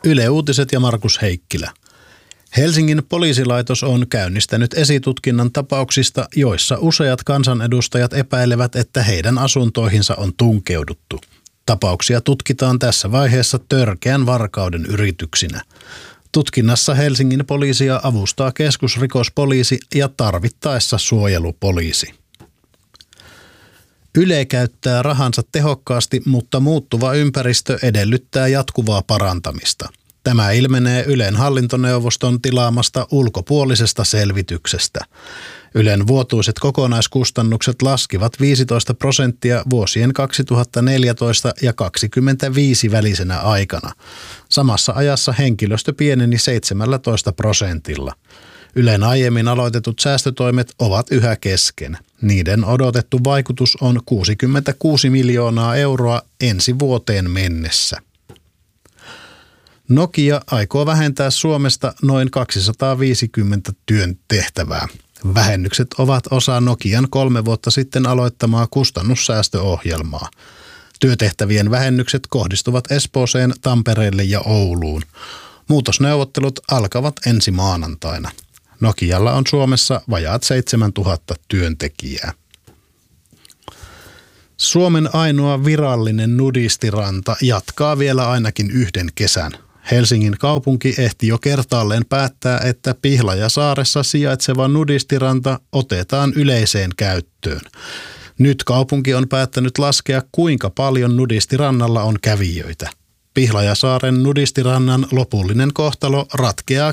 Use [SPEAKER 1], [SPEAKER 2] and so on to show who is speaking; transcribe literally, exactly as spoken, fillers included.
[SPEAKER 1] Yle Uutiset ja Markus Heikkilä. Helsingin poliisilaitos on käynnistänyt esitutkinnan tapauksista, joissa useat kansanedustajat epäilevät, että heidän asuntoihinsa on tunkeuduttu. Tapauksia tutkitaan tässä vaiheessa törkeän varkauden yrityksinä. Tutkinnassa Helsingin poliisia avustaa keskusrikospoliisi ja tarvittaessa suojelupoliisi. Yle käyttää rahansa tehokkaasti, mutta muuttuva ympäristö edellyttää jatkuvaa parantamista. Tämä ilmenee Ylen hallintoneuvoston tilaamasta ulkopuolisesta selvityksestä. Ylen vuotuiset kokonaiskustannukset laskivat viisitoista prosenttia vuosien kaksituhattaneljätoista ja kaksikymmentäviisi välisenä aikana. Samassa ajassa henkilöstö pieneni seitsemäntoista prosentilla. Ylen aiemmin aloitetut säästötoimet ovat yhä kesken. Niiden odotettu vaikutus on kuusikymmentäkuusi miljoonaa euroa ensi vuoteen mennessä. Nokia aikoo vähentää Suomesta noin kaksisataaviisikymmentä työn tehtävää. Vähennykset ovat osa Nokian kolme vuotta sitten aloittamaa kustannussäästöohjelmaa. Työtehtävien vähennykset kohdistuvat Espooseen, Tampereelle ja Ouluun. Muutosneuvottelut alkavat ensi maanantaina. Nokialla on Suomessa vajaat seitsemäntuhatta työntekijää. Suomen ainoa virallinen nudistiranta jatkaa vielä ainakin yhden kesän. Helsingin kaupunki ehti jo kertaalleen päättää, että Pihlajasaaressa sijaitseva nudistiranta otetaan yleiseen käyttöön. Nyt kaupunki on päättänyt laskea, kuinka paljon nudistirannalla on kävijöitä. Pihlajasaaren nudistirannan lopullinen kohtalo ratkeaa